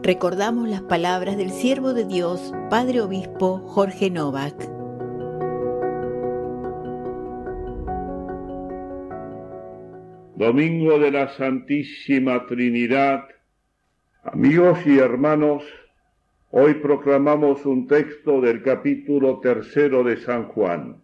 Recordamos las palabras del siervo de Dios, Padre Obispo Jorge Novak. Domingo de la Santísima Trinidad. Amigos y hermanos, hoy proclamamos un texto del capítulo 3 de San Juan.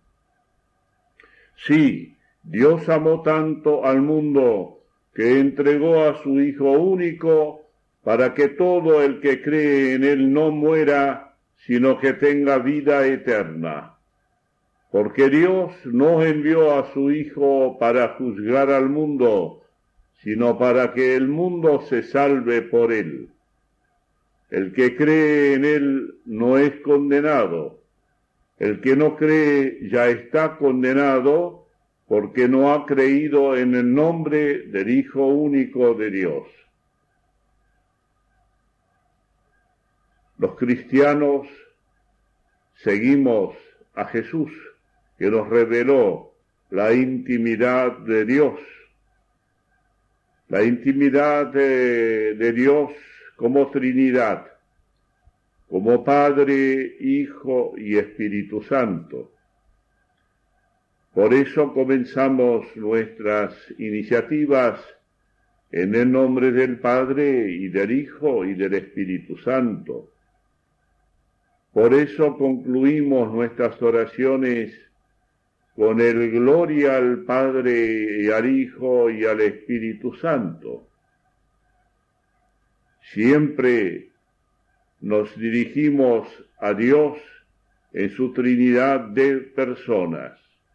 Sí, Dios amó tanto al mundo que entregó a su Hijo único para que todo el que cree en Él no muera, sino que tenga vida eterna. Porque Dios no envió a su Hijo para juzgar al mundo, sino para que el mundo se salve por Él. El que cree en Él no es condenado. El que no cree ya está condenado porque no ha creído en el nombre del Hijo único de Dios. Los cristianos seguimos a Jesús, que nos reveló la intimidad de Dios, la intimidad de Dios como Trinidad, como Padre, Hijo y Espíritu Santo. Por eso comenzamos nuestras iniciativas en el nombre del Padre y del Hijo y del Espíritu Santo. Por eso concluimos nuestras oraciones con el gloria al Padre y al Hijo y al Espíritu Santo. Siempre nos dirigimos a Dios en su Trinidad de personas,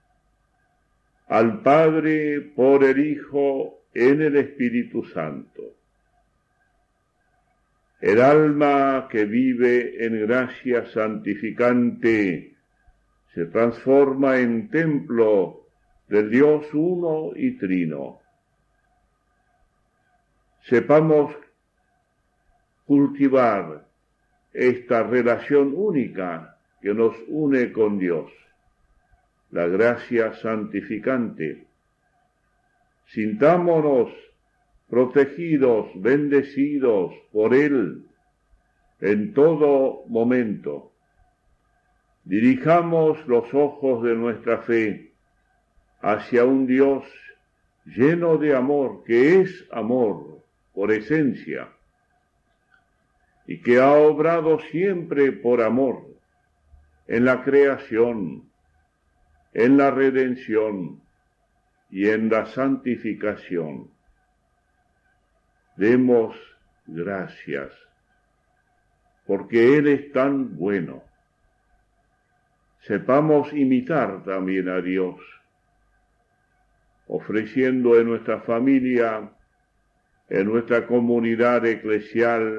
al Padre por el Hijo en el Espíritu Santo. El alma que vive en gracia santificante se transforma en templo del Dios uno y trino. Sepamos cultivar esta relación única que nos une con Dios, la gracia santificante. Sintámonos protegidos, bendecidos por Él en todo momento. Dirijamos los ojos de nuestra fe hacia un Dios lleno de amor, que es amor por esencia, y que ha obrado siempre por amor en la creación, en la redención y en la santificación. Demos gracias, porque Él es tan bueno. Sepamos imitar también a Dios, ofreciendo en nuestra familia, en nuestra comunidad eclesial,